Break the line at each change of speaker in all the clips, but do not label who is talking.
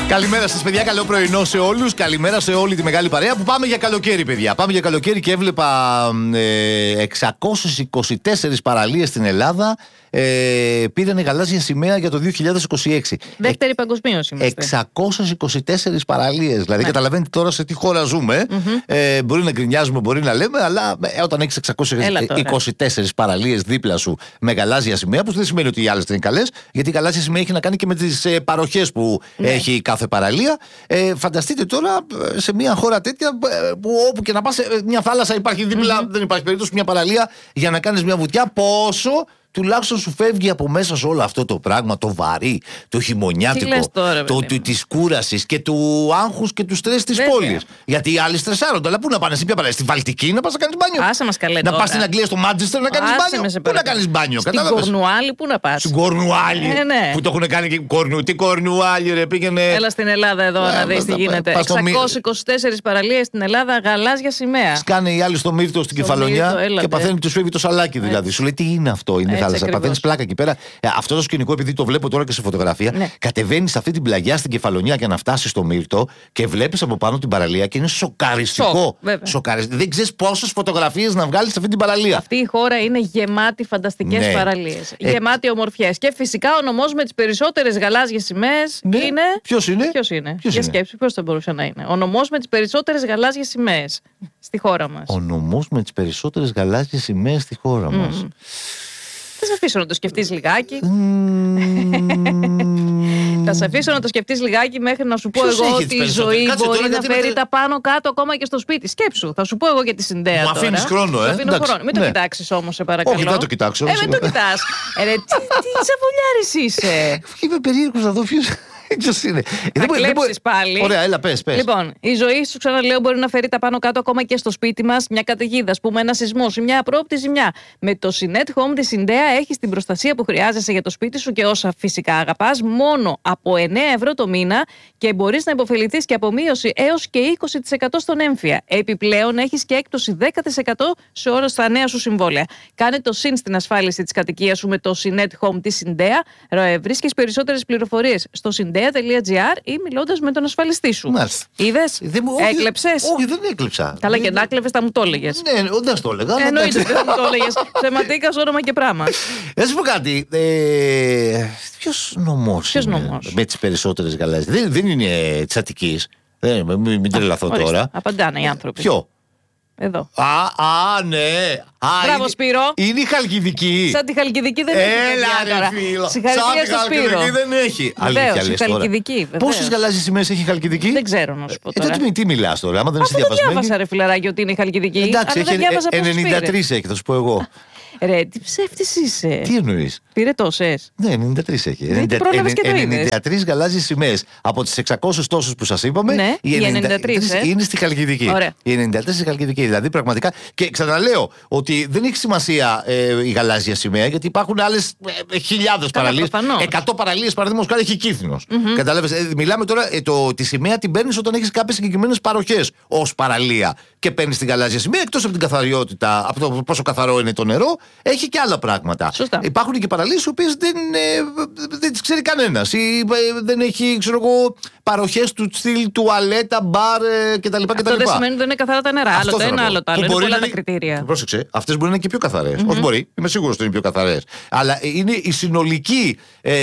Καλημέρα σας, παιδιά. Καλό πρωινό σε όλους. Καλημέρα σε όλη τη μεγάλη παρέα που πάμε για καλοκαίρι, παιδιά. Πάμε για καλοκαίρι και έβλεπα 624 παραλίες στην Ελλάδα. Πήρανε γαλάζια σημαία για το 2026.
Δεύτερη παγκοσμίως είμαστε.
624 παραλίες. Δηλαδή, καταλαβαίνετε τώρα σε τι χώρα ζούμε. Μπορεί να γκρινιάζουμε, μπορεί να λέμε, αλλά όταν έχεις 624 παραλίες δίπλα σου με γαλάζια σημαία, που δεν σημαίνει ότι οι άλλες δεν είναι καλές, γιατί η γαλάζια σημαία έχει να κάνει και με τις παροχές που έχει κάθε παραλία. Φανταστείτε τώρα σε μια χώρα τέτοια που όπου και να πας, μια θάλασσα υπάρχει δίπλα, δεν υπάρχει περίπτωση, μια παραλία για να κάνεις μια βουτιά. Πόσο τουλάχιστον σου φεύγει από μέσα σε όλο αυτό το πράγμα, το βαρύ, το χειμωνιάτικο, της κούρασης και του άγχους και του στρες της πόλης. Γιατί οι άλλοι στρεσάρονται. Αλλά πού να πάνε, σε ποια παραλία, στη Βαλτική να πας να κάνεις μπάνιο.
Άσε μας καλέ
να
τώρα.
πας στην Αγγλία, στο Μάντσεστερ να κάνεις μπάνιο. Πού να κάνεις μπάνιο,
κατάλαβες. Στην Κορνουάλη, πού να πας.
Στην Κορνουάλη.
Ναι.
Που το έχουν κάνει και τι Κορνουάλη, ρε, πήγαινε.
Έλα στην Ελλάδα εδώ να δεις τι γίνεται. 624 παραλίες στην Ελλάδα, γαλάζια σημαία.
Σκάνε οι άλλοι στο Μύρτο στην Κεφαλονιά και παθαίνει, του φεύγει το σαλάκι δηλαδή. Σου λέει τι είναι αυτό, είναι θάλασσα. Παθαίνεις πλάκα εκεί πέρα. Αυτό το σκηνικό, επειδή το βλέπω τώρα και σε φωτογραφία, κατεβαίνεις σε αυτή την πλαγιά στην Κεφαλονιά για να φτάσεις στο Μύρτο και βλέπεις από πάνω την παραλία και είναι σοκαριστικό. Δεν ξέρεις πόσες φωτογραφίες να βγάλεις σε αυτή την παραλία.
Αυτή η χώρα είναι γεμάτη φανταστικές παραλίες. Γεμάτη ομορφιές. Και φυσικά ο νομός με τις περισσότερες γαλάζιες σημαίες είναι.
Ποιος είναι?
Για σκέψη, ποιος θα μπορούσε να είναι. Ο νομός με τις περισσότερες γαλάζιες σημαίες στη χώρα μας.
Ο νομός με τις περισσότερες γαλάζιες σημαίες στη χώρα μας.
Θα σε αφήσω να το σκεφτείς λιγάκι. Θα σε αφήσω να το σκεφτείς λιγάκι μέχρι να σου πω εγώ ότι η ζωή μπορεί να φέρει τα πάνω κάτω ακόμα και στο σπίτι. Σκέψου, θα σου πω εγώ για τη Συνδέα.
Μου αφήνεις χρόνο,
Μην το κοιτάξεις όμως, σε παρακαλώ.
Όχι, δεν το κοιτάξω.
Μην το κοιτάς. Τι τσαβολιάρης είσαι.
Είμαι περίεργος να δω ποιος. Ποιος είναι.
Θα κλέψεις πάλι.
Ωραία, έλα, πες.
Λοιπόν, η ζωή σου, ξαναλέω, μπορεί να φέρει τα πάνω κάτω ακόμα και στο σπίτι μας. Μια καταιγίδα, ας πούμε, ένα σεισμός ή μια απρόοπτη ζημιά. Με το Synet Home τη Συνδέα έχεις την προστασία που χρειάζεσαι για το σπίτι σου και όσα φυσικά αγαπάς, μόνο από 9 ευρώ το μήνα και μπορείς να υποφεληθείς και από μείωση έως και 20% στον έμφυα. Επιπλέον έχεις και έκπτωση 10% σε όλα στα νέα σου συμβόλαια. Κάνε το συν στην ασφάλιση της κατοικίας σου με το Synet Home τη Συνδέα. Βρίσκεις περισσότερες πληροφορίες στο Syndea.gr ή μιλώντας με τον ασφαλιστή σου. Είδες, έκλεψες.
Όχι, δεν έκλεψα.
Καλά, και να έκλεβες θα μου το έλεγες.
Ναι, δεν το έλεγα.
Εννοείται δεν μου το έλεγες. Θεματίκα, όνομα και πράγμα.
Να σου πω κάτι. Ποιος νομός με τις περισσότερες γαλάζιες? Δεν είναι της Αττικής. Μην τρελαθώ τώρα.
Απαντάνε οι άνθρωποι.
Ποιο?
Εδώ.
Ναι.
Μπράβο, Σπύρο.
Είναι η Χαλκιδική.
Σαν τη Χαλκιδική δεν έχει.
Έλα, ρε φίλο.
Συγχαρητήρια στο Σπύρο.
Χαλκιδική δεν έχει.
Αλήθεια, λες τώρα.
Πόσες γαλάζιες σημαίες έχει η Χαλκιδική?
Δεν ξέρω να σου πω τώρα.
Τότε τι μιλάς τώρα, άμα δεν είσαι διαβασμένη.
Δεν διάβασα, ρε φιλαράκι, ότι είναι η Χαλκιδική.
Εντάξει, έχει 93 έχει, θα σου πω εγώ.
Ρε, τι ψεύτης είσαι.
Τι εννοείς?
Πήρε τόσες.
Ναι, 93 έχει.
Δεν πρόλαβες και το είδες.
93 γαλάζιες σημαίες. Από τις 600 τόσους που σας είπαμε,
ναι,
οι 93 είναι στη Χαλκιδική.
Ωραία.
Οι 94 στη Χαλκιδική. Δηλαδή πραγματικά. Και ξαναλέω ότι δεν έχει σημασία η γαλάζια σημαία, γιατί υπάρχουν άλλες χιλιάδες παραλίες. 100 παραλίες παραδείγματος χάρη έχει Κύθινος. Καταλάβες. Μιλάμε τώρα, τη σημαία την παίρνεις όταν έχεις κάποιες συγκεκριμένες παροχές ως παραλία και παίρνεις την γαλάζια σημαία, εκτός από την καθαριότητα, από το πόσο καθαρό είναι το νερό. Έχει και άλλα πράγματα.
Σωστά.
Υπάρχουν και παραλίες οι οποίες δεν τις ξέρει κανένας ή δεν έχει, ξέρω εγώ, παροχές του στυλ, τουαλέτα, μπαρ κτλ.
Αυτό δεν σημαίνει ότι δεν είναι καθαρά τα νερά. Άλλο το ένα, άλλο το άλλο. Είναι πολλά τα κριτήρια.
Πρόσεξε, αυτές μπορεί να είναι και πιο καθαρές. Όχι μπορεί, είμαι σίγουρος ότι είναι πιο καθαρές. Αλλά είναι η συνολική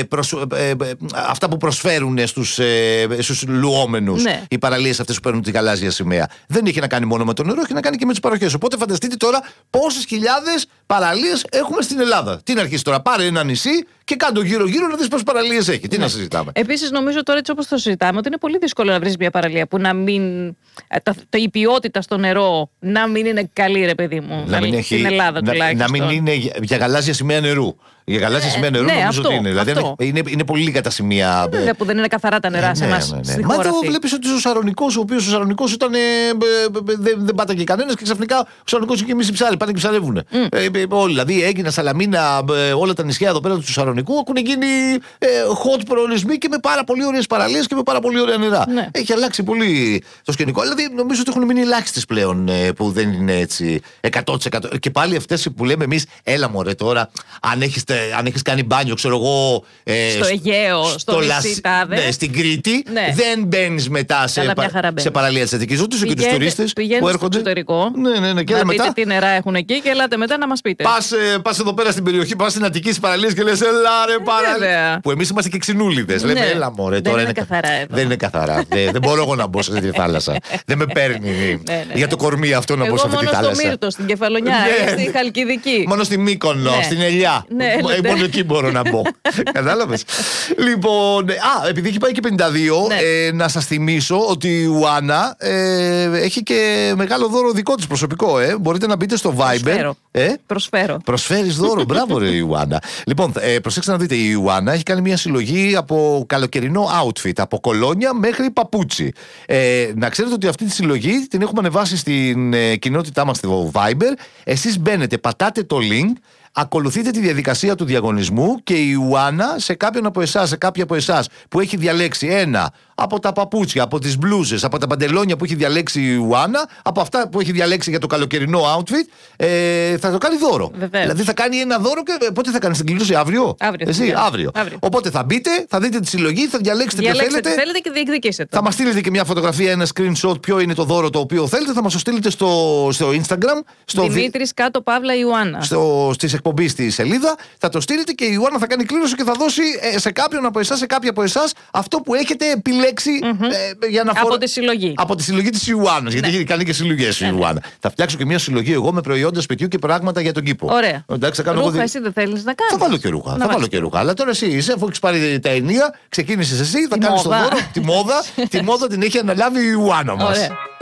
αυτά που προσφέρουν στους λουόμενους οι παραλίες αυτές που παίρνουν τη γαλάζια σημαία. Δεν έχει να κάνει μόνο με το νερό, έχει να κάνει και με τις παροχές. Οπότε φανταστείτε τώρα πόσες χιλιάδες παραλίες έχουμε στην Ελλάδα. Τι να αρχίσει τώρα, πάρε ένα νησί και κάτω γύρω-γύρω να δεις πόσες παραλίες έχει. Τι να συζητάμε.
Επίσης, νομίζω τώρα έτσι όπως το συζητάμε, ότι είναι πολύ δύσκολο να βρεις μια παραλία που να μην. Η ποιότητα στο νερό να μην είναι καλή, ρε παιδί μου. Στην Ελλάδα τουλάχιστον.
Να μην είναι για γαλάζια σημαία νερού. Για γαλάζια σημαία νερού νομίζω ότι είναι. Δηλαδή είναι πολύ λίγα τα σημεία.
Βέβαια που δεν είναι καθαρά τα νερά σε εμάς.
Μα εδώ βλέπεις ότι ο Σαρονικός, ο οποίος ο Σαρονικός ήταν. Δεν πάταγε κανένας και ξαφνικά ο Σαρονικός και εμείς οι ψάροι πάνε και ψαρεύουν. Όλοι δηλαδή Έγινα, Σαλαμίνα, όλα τα νησιά εδώ πέρα του Σαρονικού. Θεσσαλονικού έχουν γίνει hot προορισμοί και με πάρα πολύ ωραίες παραλίες και με πάρα πολύ ωραία νερά.
Ναι.
Έχει αλλάξει πολύ το σκηνικό. Δηλαδή, νομίζω ότι έχουν μείνει ελάχιστες πλέον που δεν είναι έτσι 100%. Και πάλι αυτές που λέμε εμείς, έλα μωρέ τώρα, αν έχεις κάνει μπάνιο, ξέρω εγώ.
Στο Αιγαίο, στο νησί τάδε.
Ναι, στην Κρήτη, δεν μπαίνεις μετά σε παραλία της Αττικής. Ούτε και τους τουρίστες που έρχονται.
Στο εξωτερικό.
Ναι. Και
να
μετά,
πείτε τι νερά έχουν εκεί και ελάτε μετά να μας πείτε.
Πας εδώ πέρα στην περιοχή, πας στην Αττική, στις παραλίες και λες έλα ρε παραλία. Που εμείς είμαστε και ξινούλιδες. Λέμε έλα μωρέ τώρα.
Δεν είναι καθαρά εδώ.
Δεν είναι καθαρά. Δεν μπορώ εγώ να μπω σε αυτή τη θάλασσα. Δεν με παίρνει για το κορμί αυτό να μπω σε αυτή τη θάλασσα.
Εγώ μόνο στο Μύρτο, στην Κεφαλονιά, στη Χαλκιδική.
Μόνο στη Μύκονο, στην Ελιά. Μόνο εκεί μπορώ να μπω. Κατάλαβες. Λοιπόν, επειδή έχει πάει και 52, να σας θυμίσω ότι η Ιουάννα έχει και μεγάλο δώρο δικό της προσωπικό. Μπορείτε να μπείτε στο Viber.
Προσφέρω.
Προσφέρεις δώρο, μπράβο ρε Ιουάννα. Λοιπόν, προσέξτε να δείτε, η Ιουάννα έχει κάνει μια συλλογή από καλοκαιρινό outfit, από κολόνια μέχρι παπούτσι. Να ξέρετε ότι αυτή τη συλλογή την έχουμε ανεβάσει στην κοινότητά μας στο Viber. Εσείς μπαίνετε, πατάτε το link, ακολουθείτε τη διαδικασία του διαγωνισμού και η Ιουάννα σε κάποιον από εσάς, σε κάποια από εσάς που έχει διαλέξει ένα από τα παπούτσια, από τις μπλούζες, από τα παντελόνια που έχει διαλέξει η Ιουάννα, από αυτά που έχει διαλέξει για το καλοκαιρινό outfit, θα το κάνει δώρο.
Βεβαίως.
Δηλαδή θα κάνει ένα δώρο και πότε θα κάνει την κλήρωση, αύριο. Αύριο. Οπότε θα μπείτε, θα δείτε τη συλλογή, θα διαλέξετε τι θέλετε.
Και διεκδικήσετε.
Θα μας στείλετε και μια φωτογραφία, ένα screenshot ποιο είναι το δώρο το οποίο θέλετε, θα μας το στείλετε στο Instagram.
Δημήτρης κάτω Παύλα Ιουάννα.
Στις εκπομπή στη σελίδα, θα το στείλετε και η Ιουάννα θα κάνει κλήρωση και θα δώσει σε κάποιον από εσάς, σε κάποια από εσάς, αυτό που έχετε επιλέξει για να
από τη συλλογή.
Από τη συλλογή της Ιουάννας. Γιατί έχει κάνει και συλλογές η Ιουάννα. Θα φτιάξω και μια συλλογή εγώ με προϊόντα σπιτιού και πράγματα για τον κήπο.
Ωραία.
Εντάξει,
ρούχα, εσύ δεν θέλεις να κάνεις.
Θα βάλω και ρούχα. Αλλά τώρα εσύ είσαι, αφού έχεις πάρει τα ενία, ξεκίνησες εσύ, θα κάνεις τον δώρο. Τη μόδα την έχει αναλάβει η Ιουάννα μας.